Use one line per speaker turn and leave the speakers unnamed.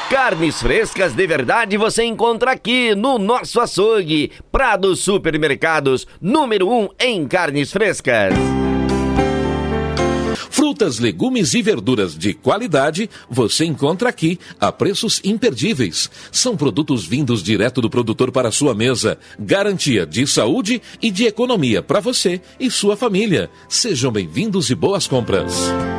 Carnes frescas de verdade você encontra aqui no nosso açougue. Prado Supermercados, número 1 em carnes frescas.
Frutas, legumes e verduras de qualidade você encontra aqui a preços imperdíveis. São produtos vindos direto do produtor para a sua mesa. Garantia de saúde e de economia para você e sua família. Sejam bem-vindos e boas compras.